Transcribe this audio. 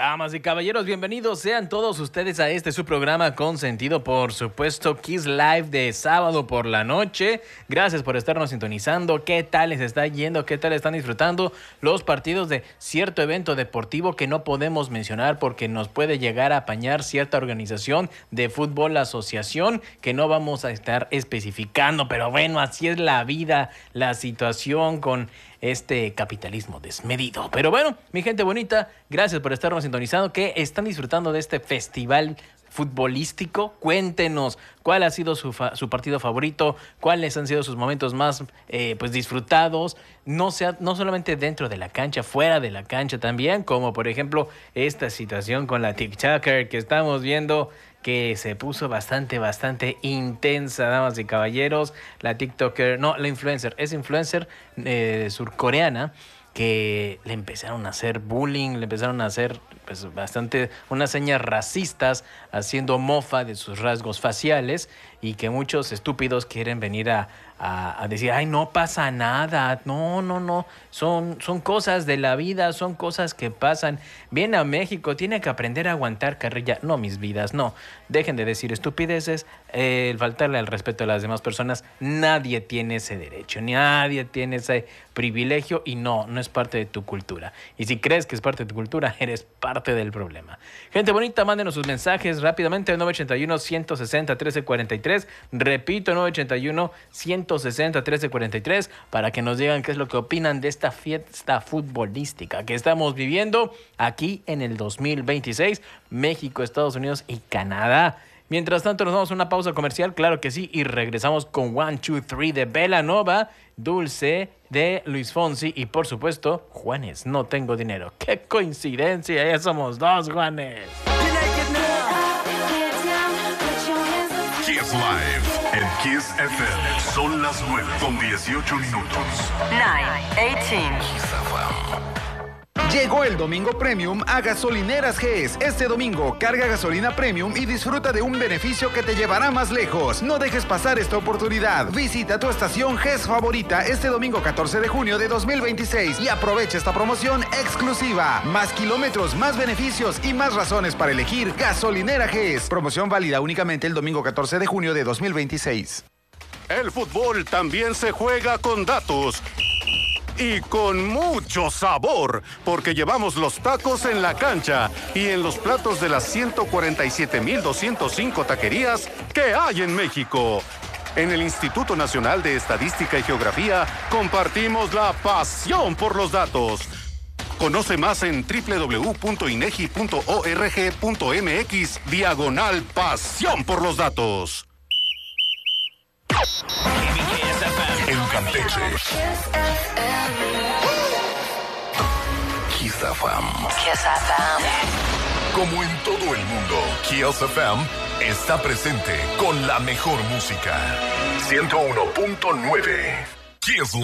Damas y caballeros, bienvenidos sean todos ustedes a su programa consentido, por supuesto, Kiss Live de sábado por la noche. Gracias por estarnos sintonizando. ¿Qué tal les está yendo? ¿Qué tal están disfrutando los partidos de cierto evento deportivo que no podemos mencionar porque nos puede llegar a apañar cierta organización de fútbol, asociación, que no vamos a estar especificando? Pero bueno, así es la vida, la situación con este capitalismo desmedido. Pero bueno, mi gente bonita, gracias por estarnos sintonizando. ¿Qué están disfrutando de este festival futbolístico? Cuéntenos cuál ha sido su partido favorito, cuáles han sido sus momentos más disfrutados, no solamente dentro de la cancha, fuera de la cancha también, como por ejemplo esta situación con la TikToker que estamos viendo, que se puso bastante intensa, damas y caballeros. La TikToker, no, la influencer, es influencer surcoreana, que le empezaron a hacer bullying, le empezaron a hacer unas señas racistas, haciendo mofa de sus rasgos faciales, y que muchos estúpidos quieren venir a decir, ay, no pasa nada, no, son cosas de la vida, son cosas que pasan. Viene a México, tiene que aprender a aguantar carrilla. No, mis vidas, no. Dejen de decir estupideces, el faltarle al respeto a las demás personas. Nadie tiene ese derecho, nadie tiene ese privilegio, y no es parte de tu cultura. Y si crees que es parte de tu cultura, eres parte del problema. Gente bonita, mándenos sus mensajes rápidamente al 981-160-1343. Repito, 981-160-1343, para que nos digan qué es lo que opinan de esta fiesta futbolística que estamos viviendo aquí en el 2026, México, Estados Unidos y Canadá. Mientras tanto, nos vamos a una pausa comercial, claro que sí, y regresamos con 1, 2, 3 de Belanova, Dulce de Luis Fonsi y, por supuesto, Juanes, No Tengo Dinero. ¡Qué coincidencia! Ya somos dos Juanes. Kiss Live en Kiss FM. Son las 9:18. 9:18. Llegó el Domingo Premium a Gasolineras GES. Este domingo, carga gasolina Premium y disfruta de un beneficio que te llevará más lejos. No dejes pasar esta oportunidad. Visita tu estación GES favorita este domingo 14 de junio de 2026 y aprovecha esta promoción exclusiva. Más kilómetros, más beneficios y más razones para elegir Gasolinera GES. Promoción válida únicamente el domingo 14 de junio de 2026. El fútbol también se juega con datos. Y con mucho sabor, porque llevamos los tacos en la cancha y en los platos de las 147,205 taquerías que hay en México. En el Instituto Nacional de Estadística y Geografía compartimos la pasión por los datos. Conoce más en www.inegi.org.mx/pasión por los datos. En Campeche. Kiss FM. Como en todo el mundo, Kiss FM está presente con la mejor música. 101.9. Kiss